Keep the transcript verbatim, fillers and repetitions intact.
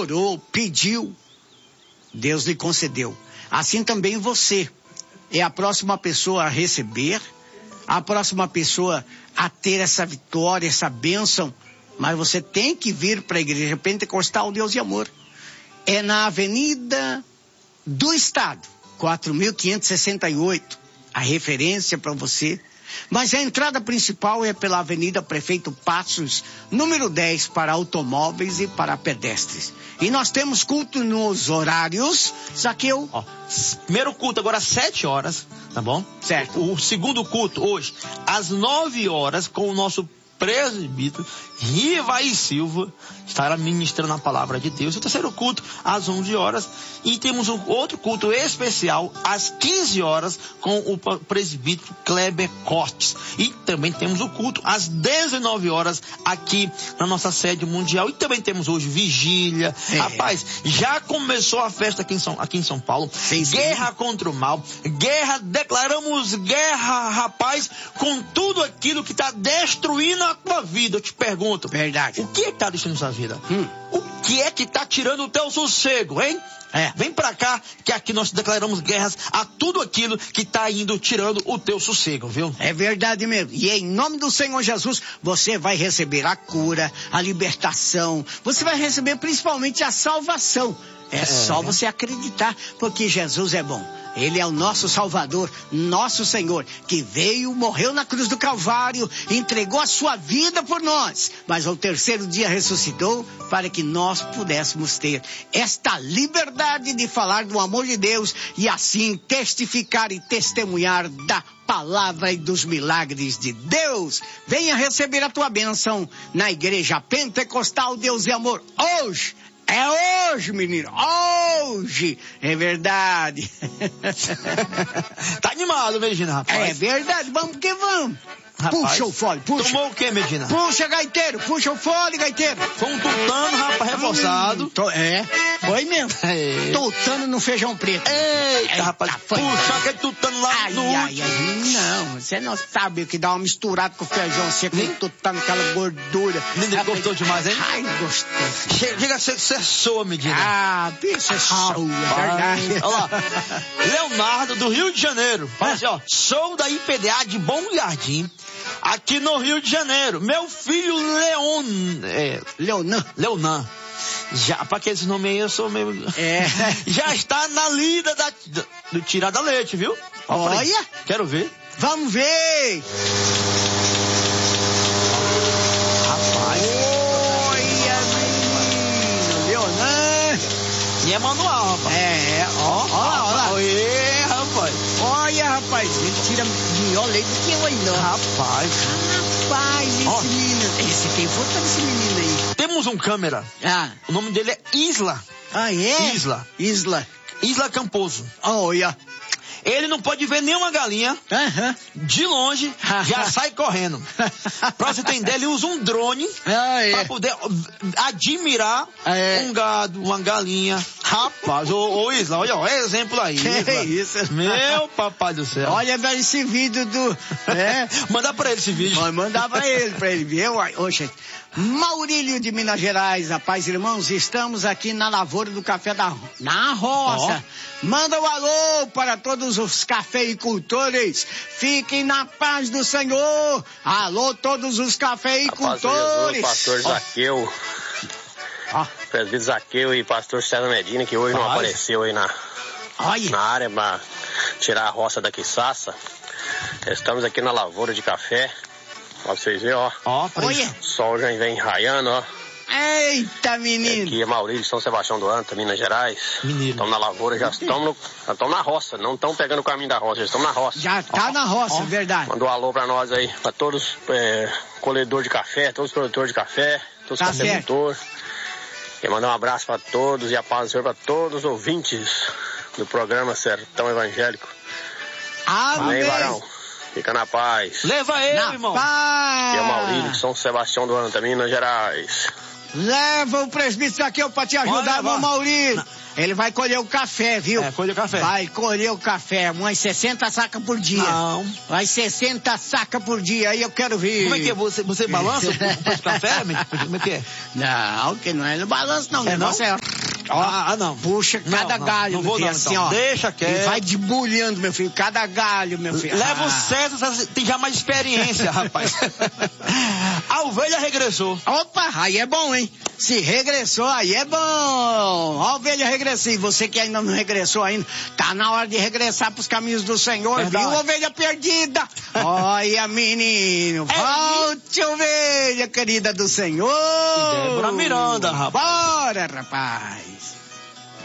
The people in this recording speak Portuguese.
orou, pediu, Deus lhe concedeu. Assim também você é a próxima pessoa a receber, a próxima pessoa a ter essa vitória, essa bênção, mas você tem que vir para a Igreja Pentecostal Deus e Amor. É na Avenida do Estado, quatro mil quinhentos e sessenta e oito, a referência para você. Mas a entrada principal é pela Avenida Prefeito Passos, número dez, para automóveis e para pedestres. E nós temos culto nos horários, Zaqueu. Ó, primeiro culto agora às sete horas, tá bom? Certo. O, o segundo culto hoje às nove horas com o nosso presbítero Rivaí Silva estará ministrando a palavra de Deus. O terceiro culto às onze horas e temos um outro culto especial às quinze horas com o presbítero Kleber Cortes. E também temos o culto às dezenove horas aqui na nossa sede mundial. E também temos hoje vigília. É. Rapaz, já começou a festa aqui em São, aqui em São Paulo. Sim, sim. Guerra contra o mal. Guerra, declaramos guerra, rapaz, com tudo aquilo que está destruindo a tua vida. Eu te pergunto. Verdade. O que é que tá destruindo sua vida? Hum. O que é que tá tirando o teu sossego, hein? É. Vem pra cá, que aqui nós declaramos guerras a tudo aquilo que tá indo tirando o teu sossego, viu? É verdade mesmo. E em nome do Senhor Jesus, você vai receber a cura, a libertação. Você vai receber principalmente a salvação. É, é só você acreditar, porque Jesus é bom. Ele é o nosso Salvador, nosso Senhor, que veio, morreu na cruz do Calvário, entregou a sua vida por nós, mas ao terceiro dia ressuscitou para que nós pudéssemos ter esta liberdade de falar do amor de Deus e assim testificar e testemunhar da palavra e dos milagres de Deus. Venha receber a tua bênção na Igreja Pentecostal Deus e Amor hoje. É hoje, menino, hoje, é verdade. Tá animado, Medina, rapaz. É verdade, vamos que vamos. Rapaz, puxa o fole, puxa. Tomou o que, Medina? Puxa, gaiteiro, puxa o fole, gaiteiro. Foi um tutano, rapaz, reforçado. Hum, tô, é, foi mesmo. É. Tutano no feijão preto. Eita, Eita rapaz, foi. Puxa aquele tutano lá ai, no ai, ai, não, você não sabe o que dá uma misturada com o feijão seco, aquele tutano, aquela gordura. Menino, gostou demais, hein? Ai, gostei. Chega a ser, ser soa, Medina. Ah, bicho, é soa, é verdade. Olha lá, Leonardo, do Rio de Janeiro. Fala assim, ó, sou da I P D A de Bom Jardim, aqui no Rio de Janeiro. Meu filho Leon... É, Leonan. Leonan. Já, pra aqueles nomes aí, eu sou meio... É. Já está na lida da, do, do tirar da leite, viu? Olha. Olha. Quero ver. Vamos ver. Rapaz. Olha, menino. Leonan. E é manual, rapaz. É, ó, ó lá, ó lá. Oi, rapaz. Olha, rapaz, ele tira melhor leite do que eu ainda. Rapaz. Rapaz, esse oh. menino. Esse tem foto desse menino aí. Temos um câmera. Ah. O nome dele é Isla. Ah, é? Isla. Isla. Isla Camposo. Olha. Ele não pode ver nenhuma galinha. Uh-huh. De longe, já sai correndo. Pra você entender, ele usa um drone ah, é. pra poder admirar ah, é. um gado, uma galinha. Rapaz, ô, ô Isla, olha, ó, exemplo aí. Que Isla. é isso? Meu papai do céu. Olha velho, esse vídeo do... É. Manda pra ele esse vídeo. Vai mandar pra ele, pra ele ver. Oxe, Maurílio de Minas Gerais, rapaz, irmãos, estamos aqui na lavoura do café da na roça. Oh. Manda um alô para todos os cafeicultores. Fiquem na paz do Senhor. Alô, todos os cafeicultores. Pastor Zaqueu. Oh. Presbítero Zaqueu e pastor César Medina, que hoje Paz. não apareceu aí na, na área para tirar a roça da quiçaça. Estamos aqui na lavoura de café. Ó, pra vocês verem, ó. Ó, olha. O sol já vem raiando, ó. Eita, menino. Aqui é Maurílio de São Sebastião do Anta, Minas Gerais. Menino. Estamos na lavoura, já estamos na roça. Não estamos pegando o caminho da roça, já estamos na roça. Já tá ó, na roça, ó. Verdade. Mandou um alô pra nós aí, pra todos é, colhedores de café, todos os produtores de café, todos os tá cafeicultores. Quero mandar um abraço para todos e a paz do Senhor para todos os ouvintes do programa Sertão Evangélico. Amém. Amém, varão. Fica na paz. Leva ele, na irmão. Paz. Aqui é o Maurílio de São Sebastião do Anta, Minas Gerais. Leva o presbítero aqui pra te ajudar, irmão Maurício. Ele vai colher o café, viu? É, colher o café. Vai colher o café, umas sessenta sacas por dia. Não. Vai sessenta sacas por dia, aí eu quero ver. Como é que é? Você, você balança o café? Como é que é? Não, que não é no balanço não. O é negócio não? é... Ó, ah, não. Puxa cada não, galho, não vou meu filho, não, assim, então. ó. Deixa quieto. E vai debulhando, meu filho, cada galho, meu filho. Leva ah. o certo, você tem já mais experiência, rapaz. A ovelha regressou. Opa, aí é bom, hein? Se regressou, aí é bom. A ovelha regressou. E você que ainda não regressou ainda, tá na hora de regressar pros caminhos do Senhor, Verdade. viu, ovelha perdida? Olha, menino, é volte, de... ovelha querida do Senhor. E Débora Miranda, rapaz. Bora, rapaz.